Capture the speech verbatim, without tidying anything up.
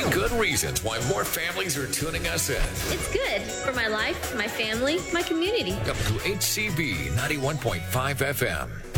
Good reasons why more families are tuning us in. It's good for my life, my family, my community. W H C B ninety-one point five F M.